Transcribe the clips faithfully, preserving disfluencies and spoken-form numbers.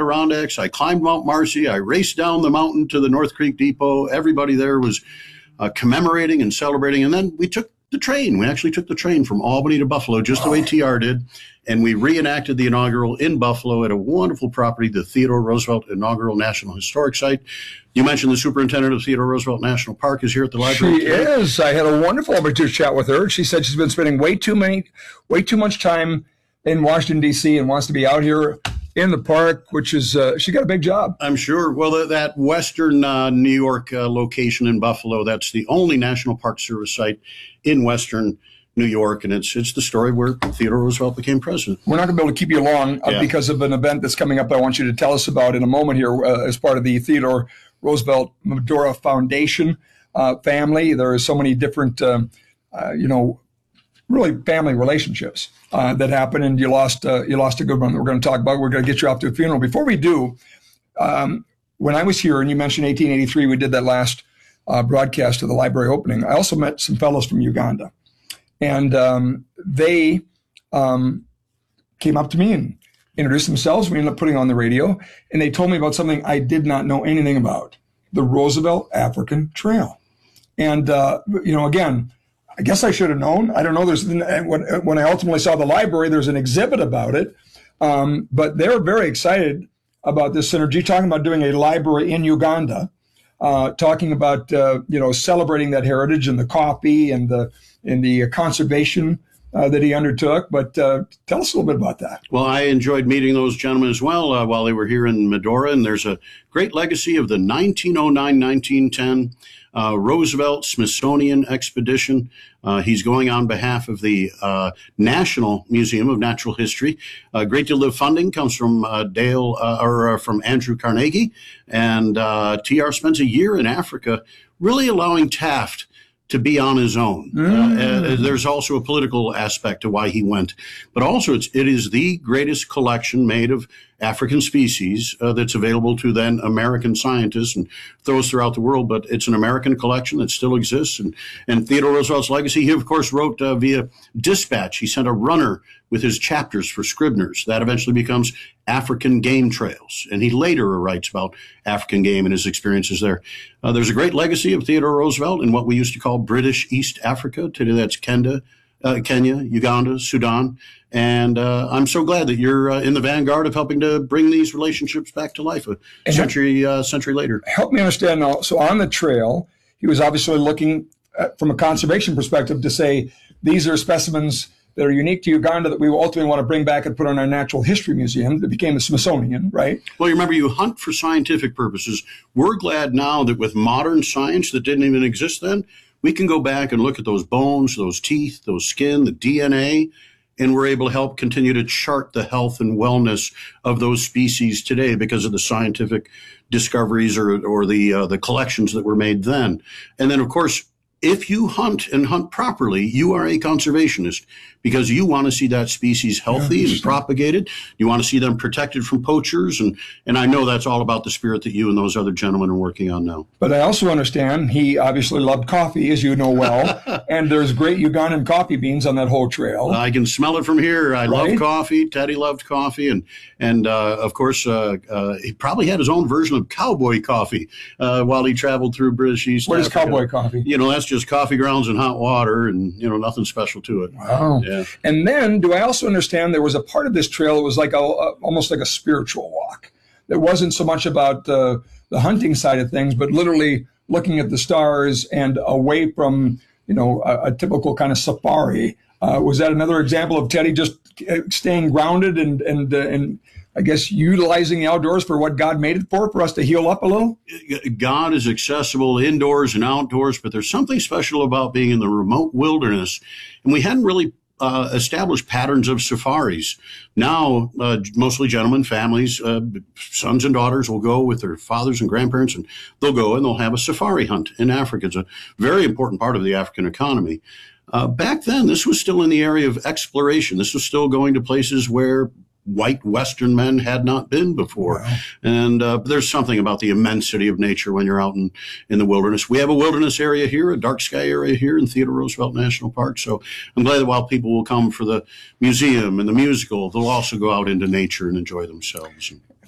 Adirondacks. I climbed Mount Marcy. I raced down the mountain to the North Creek Depot. Everybody there was uh, commemorating and celebrating. And then we took the train. We actually took the train from Albany to Buffalo, just the way T R did. And we reenacted the inaugural in Buffalo at a wonderful property, the Theodore Roosevelt Inaugural National Historic Site. You mentioned the superintendent of Theodore Roosevelt National Park is here at the library. She today. is. I had a wonderful opportunity to chat with her. She said she's been spending way too many, way too much time in Washington, D C and wants to be out here in the park, which is, uh, she got a big job. I'm sure. Well, that, that Western uh, New York uh, location in Buffalo, that's the only National Park Service site in Western New York, and it's it's the story where Theodore Roosevelt became president. We're not going to be able to keep you long uh, yeah. because of an event that's coming up that I want you to tell us about in a moment here uh, as part of the Theodore Roosevelt Medora Foundation uh, family. There are so many different, um, uh, you know, really family relationships uh, that happen, and you lost uh, you lost a good one that we're going to talk about. We're going to get you off to a funeral. Before we do, um, when I was here, and you mentioned eighteen eighty-three, we did that last uh, broadcast of the library opening. I also met some fellows from Uganda, and um, they um, came up to me and introduced themselves. We ended up putting on the radio, and they told me about something I did not know anything about: the Roosevelt African Trail. And uh, you know, again, I guess I should have known. I don't know. There's when, when I ultimately saw the library, there's an exhibit about it. Um, but they're very excited about this synergy, talking about doing a library in Uganda, uh, talking about uh, you know celebrating that heritage and the coffee and the and the conservation uh, that he undertook. But uh, tell us a little bit about that. Well, I enjoyed meeting those gentlemen as well uh, while they were here in Medora, and there's a great legacy of the nineteen oh nine nineteen ten Uh, Roosevelt Smithsonian Expedition. Uh, he's going on behalf of the uh, National Museum of Natural History. A great deal of funding comes from uh, Dale uh, or uh, from Andrew Carnegie, and uh, T R spends a year in Africa, really allowing Taft to be on his own. Mm. Uh, uh, there's also a political aspect to why he went, but also it's, it is the greatest collection made of African species uh, that's available to then American scientists and those throughout the world. But it's an American collection that still exists. And, and Theodore Roosevelt's legacy, he of course wrote uh, via dispatch. He sent a runner with his chapters for Scribner's. That eventually becomes African Game Trails. And he later writes about African game and his experiences there. Uh, there's a great legacy of Theodore Roosevelt in what we used to call British East Africa. Today that's Kenya, uh, Kenya, Uganda, Sudan. And uh, I'm so glad that you're uh, in the vanguard of helping to bring these relationships back to life a and century uh, century later. Help me understand now. So on the trail, he was obviously looking at, from a conservation perspective to say, these are specimens that are unique to Uganda that we ultimately want to bring back and put on our Natural History Museum that became the Smithsonian, right? Well, you remember, you hunt for scientific purposes. We're glad now that with modern science that didn't even exist then, we can go back and look at those bones, those teeth, those skin, the D N A, and we're able to help continue to chart the health and wellness of those species today because of the scientific discoveries or, or the, uh, the collections that were made then. And then, of course, if you hunt and hunt properly, you are a conservationist because you want to see that species healthy yeah, and propagated. You want to see them protected from poachers. And, and I know that's all about the spirit that you and those other gentlemen are working on now. But I also understand he obviously loved coffee, as you know well, and there's great Ugandan coffee beans on that whole trail. I can smell it from here. I right? love coffee. Teddy loved coffee. And, and uh, of course, uh, uh, he probably had his own version of cowboy coffee uh, while he traveled through British East What Africa. is cowboy coffee? You know, that's just coffee grounds and hot water and, you know, nothing special to it. Wow. Yeah. And then do I also understand there was a part of this trail that was like a, a almost like a spiritual walk. It wasn't so much about uh, the hunting side of things, but literally looking at the stars and away from, you know, a, a typical kind of safari. Uh, was that another example of Teddy just staying grounded and, and, uh, and I guess utilizing the outdoors for what God made it for, for us to heal up a little? God is accessible indoors and outdoors, but there's something special about being in the remote wilderness. And we hadn't really uh, established patterns of safaris. Now, uh, mostly gentlemen, families, uh, sons and daughters will go with their fathers and grandparents, and they'll go and they'll have a safari hunt in Africa. It's a very important part of the African economy. Uh, back then, this was still in the area of exploration. This was still going to places where white Western men had not been before. Wow. And uh, there's something about the immensity of nature when you're out in, in the wilderness. We have a wilderness area here, a dark sky area here in Theodore Roosevelt National Park. So I'm glad that while people will come for the museum and the musical, they'll also go out into nature and enjoy themselves.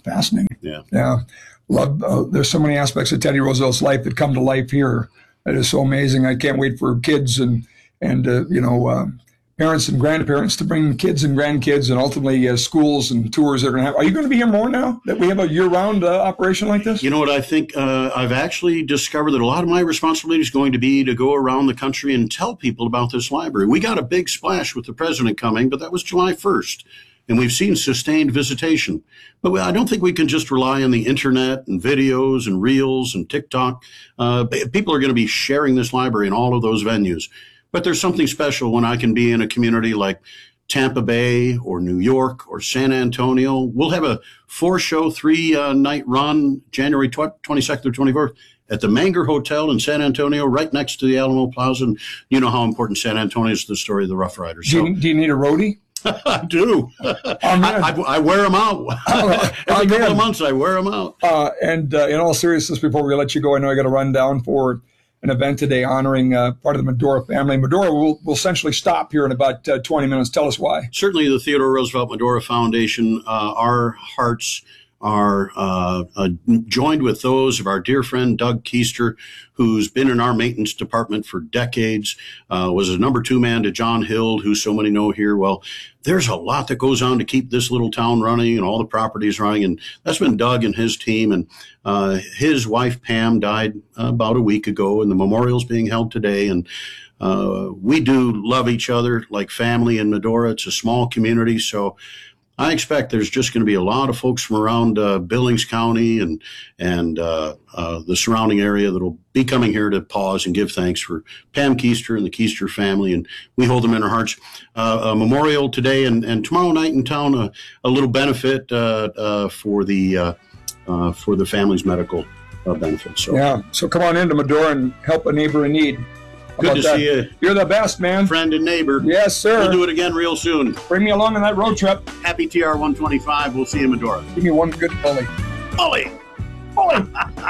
Fascinating. Yeah. Yeah. Love. Uh, there's so many aspects of Teddy Roosevelt's life that come to life here. It is so amazing. I can't wait for kids and, and uh, you know, uh, parents and grandparents to bring kids and grandkids, and ultimately uh, schools and tours they're going to have. Are you going to be here more now that we have a year-round uh, operation like this? You know what? I think uh, I've actually discovered that a lot of my responsibility is going to be to go around the country and tell people about this library. We got a big splash with the president coming, but that was July first. And we've seen sustained visitation. But I don't think we can just rely on the internet and videos and reels and TikTok. Uh, people are going to be sharing this library in all of those venues. But there's something special when I can be in a community like Tampa Bay or New York or San Antonio. We'll have a four-show, three-night uh, run, January twenty-second through twenty-fourth, at the Manger Hotel in San Antonio, right next to the Alamo Plaza. And you know how important San Antonio is to the story of the Rough Riders. So, do, you, do you need a roadie? I do. Oh, I, I, I wear them out. Oh, Every oh, couple man. of months, I wear them out. Uh, and uh, in all seriousness, before we let you go, I know I got to run down for an event today honoring uh, part of the Medora family. Medora will, will essentially stop here in about uh, twenty minutes. Tell us why. Certainly, the Theodore Roosevelt Medora Foundation, uh, our hearts are uh, uh, joined with those of our dear friend Doug Keister, who's been in our maintenance department for decades, uh, was a number two man to John Hild, who so many know here. Well, there's a lot that goes on to keep this little town running and all the properties running, and that's been Doug and his team. And uh, his wife, Pam, died uh, about a week ago, and the memorial's being held today. And uh, we do love each other like family in Medora. It's a small community, so I expect there's just going to be a lot of folks from around uh, Billings County and and uh, uh, the surrounding area that will be coming here to pause and give thanks for Pam Keister and the Keister family, and we hold them in our hearts. Uh, a memorial today and, and tomorrow night in town, uh, a little benefit uh, uh, for the uh, uh, for the family's medical uh, benefit. So yeah, so come on into Medora and help a neighbor in need. Good to that? see you. You're the best, man. Friend and neighbor. Yes, sir. We'll do it again real soon. Bring me along on that road trip. Happy T R one twenty-five. We'll see you in Medora. Give me one good bully. Bully! Bully!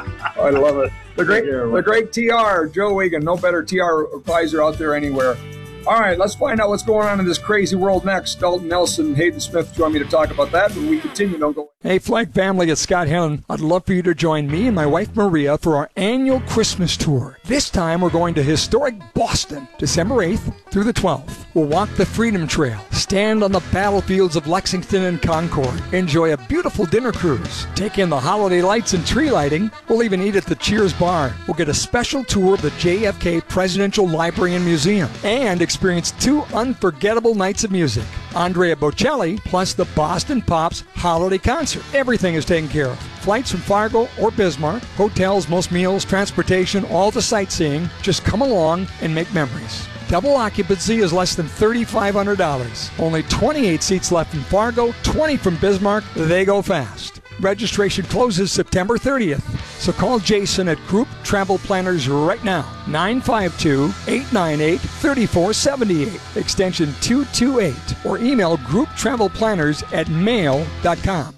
I love it. The great, the great T R, Joe Wiegand. No better T R advisor out there anywhere. All right, let's find out what's going on in this crazy world next. Dalton Nelson and Hayden Smith join me to talk about that, but we continue. Don't go. Hey, Flag family, it's Scott Helen. I'd love for you to join me and my wife Maria for our annual Christmas tour. This time we're going to historic Boston, December eighth through the twelfth. We'll walk the Freedom Trail, stand on the battlefields of Lexington and Concord, enjoy a beautiful dinner cruise, take in the holiday lights and tree lighting. We'll even eat at the Cheers Bar. We'll get a special tour of the J F K Presidential Library and Museum and experience two unforgettable nights of music. Andrea Bocelli plus the Boston Pops Holiday Concert. Everything is taken care of. Flights from Fargo or Bismarck, hotels, most meals, transportation, all the sightseeing. Just come along and make memories. Double occupancy is less than three thousand five hundred dollars. Only twenty-eight seats left in Fargo, twenty from Bismarck. They go fast. Registration closes September thirtieth. So call Jason at Group Travel Planners right now. nine five two, eight nine eight, three four seven eight, extension two two eight. Or email group travel planners at mail dot com.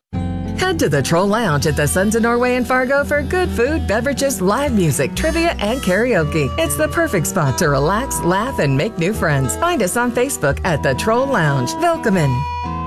Head to the Troll Lounge at the Sons of Norway in Fargo for good food, beverages, live music, trivia, and karaoke. It's the perfect spot to relax, laugh, and make new friends. Find us on Facebook at the Troll Lounge. Welcome.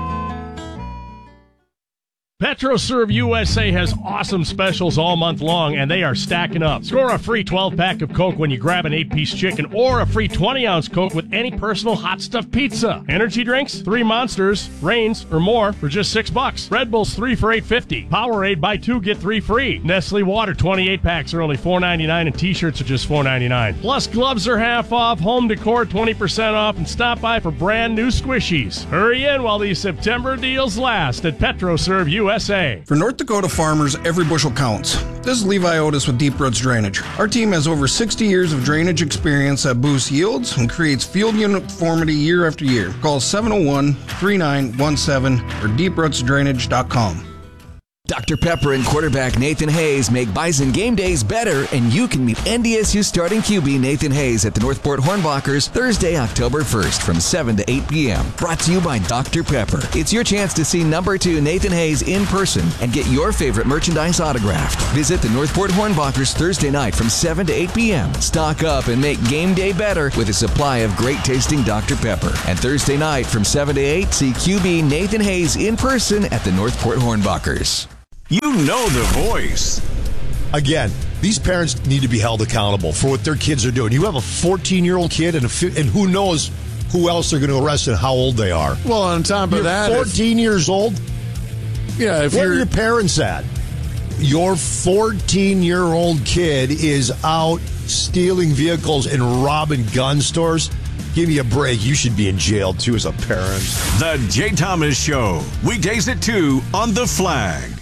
PetroServe U S A has awesome specials all month long, and they are stacking up. Score a free twelve-pack of Coke when you grab an eight-piece chicken, or a free twenty-ounce Coke with any personal hot stuffed pizza. Energy drinks, three Monsters, Reigns, or more for just six bucks. Red Bulls, three for eight fifty. Powerade, buy two, get three free. Nestle Water, twenty-eight packs are only four ninety-nine, and T-shirts are just four ninety-nine. Plus, gloves are half off, home decor twenty percent off, and stop by for brand new squishies. Hurry in while these September deals last at PetroServe U S A. For North Dakota farmers, every bushel counts. This is Levi Otis with Deep Roots Drainage. Our team has over sixty years of drainage experience that boosts yields and creates field uniformity year after year. Call seven oh one, three nine one seven or deep roots drainage dot com. Doctor Pepper and quarterback Nathan Hayes make Bison game days better, and you can meet N D S U starting Q B Nathan Hayes at the Northport Hornbachers Thursday, October first from seven to eight p.m. Brought to you by Doctor Pepper. It's your chance to see number two Nathan Hayes in person and get your favorite merchandise autographed. Visit the Northport Hornbachers Thursday night from seven to eight p.m. Stock up and make game day better with a supply of great-tasting Doctor Pepper. And Thursday night from seven to eight, see Q B Nathan Hayes in person at the Northport Hornbachers. You know the voice. Again, these parents need to be held accountable for what their kids are doing. You have a fourteen-year-old kid, and, a fi- and who knows who else they're going to arrest and how old they are. Well, on top of you're that, fourteen if, years old. Yeah, if where you're, are your parents at? Your fourteen-year-old kid is out stealing vehicles and robbing gun stores. Give me a break. You should be in jail, too, as a parent. The Jay Thomas Show. Weekdays at two on The Flag.